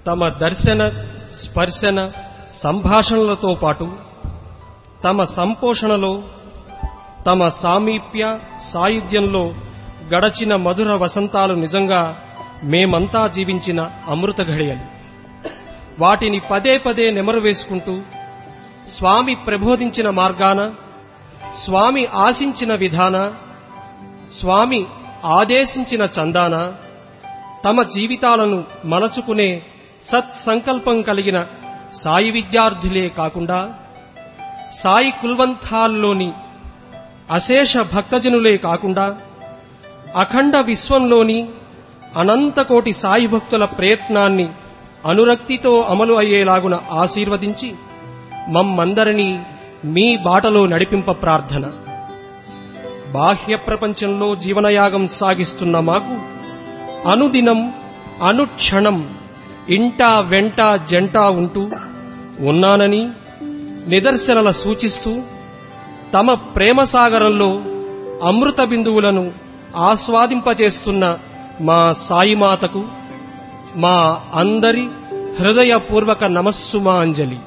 తమ దర్శన, స్పర్శన, సంభాషణలతో పాటు తమ సంపోషణలో, తమ సామీప్య సాయుధ్యంలో గడచిన మధుర వసంతాలు నిజంగా మేమంతా జీవించిన అమృత ఘడియలు. వాటిని పదే పదే నెమరు వేసుకుంటూ స్వామి ప్రబోధించిన మార్గాన, స్వామి ఆశించిన విధాన, స్వామి ఆదేశించిన చందాన తమ జీవితాలను మలచుకునే సత్సంకల్పం కలిగిన సాయి విద్యార్థులే కాకుండా సాయి కుల్వంతాల్లోని అశేష భక్తజనులే కాకుండా అఖండ విశ్వంలోని అనంతకోటి సాయి భక్తుల ప్రయత్నాన్ని అనురక్తితో అమలు అయ్యేలాగున ఆశీర్వదించి మమ్మందరినీ మీ బాటలో నడిపింప ప్రార్థన. బాహ్య ప్రపంచంలో జీవనయాగం సాగిస్తున్న మాకు అనుదినం, అనుక్షణం ఇంటా వెంట జంట ఉంటూ ఉన్నానని నిదర్శనల సూచిస్తూ తమ ప్రేమసాగరంలో అమృత బిందువులను ఆస్వాదింపచేస్తున్న మా సాయిమాతకు మా అందరి హృదయపూర్వక నమస్సుమాంజలి.